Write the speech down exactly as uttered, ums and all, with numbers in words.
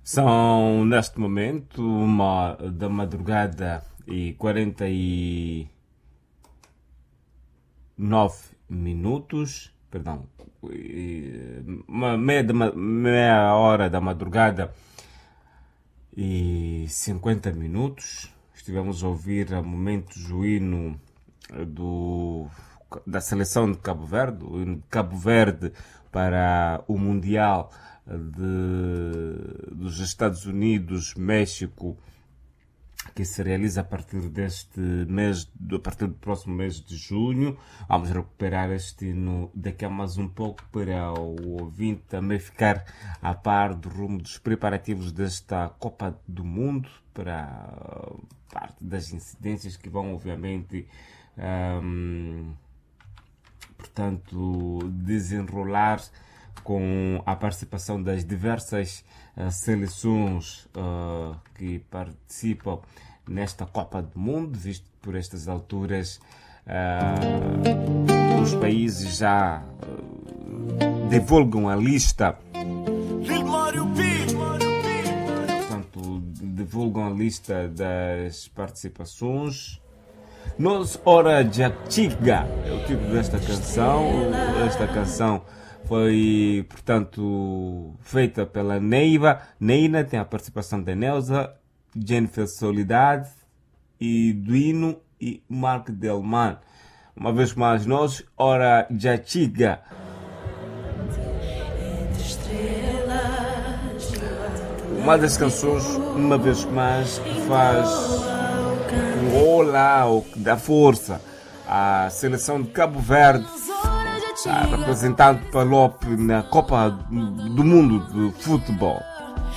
São, neste momento, uma da madrugada e quarenta e nove minutos, perdão, uma meia, de, meia hora da madrugada e cinquenta minutos. Estivemos a ouvir a momento o hino do, da seleção de Cabo Verde, o hino de Cabo Verde para o Mundial de, dos Estados Unidos, México, que se realiza a partir deste mês, a partir do próximo mês de junho. Vamos recuperar este hino daqui a mais um pouco para o ouvinte também ficar a par do rumo dos preparativos desta Copa do Mundo, para parte das incidências que vão, obviamente, um, portanto, desenrolar com a participação das diversas uh, seleções uh, que participam nesta Copa do Mundo, visto que por estas alturas uh, os países já uh, divulgam a lista, portanto, divulgam a lista das participações. Nos Hora Jachiga é o título desta canção. Esta canção foi, portanto, feita pela Neiva. Neina tem a participação da Neuza, Jennifer Soledade e Duino e Mark Delman. Uma vez mais nós, Hora Jachiga. Uma das canções, uma vez mais, que faz um olá, ou que dá força à seleção de Cabo Verde, representante Palop na Copa do Mundo de Futebol.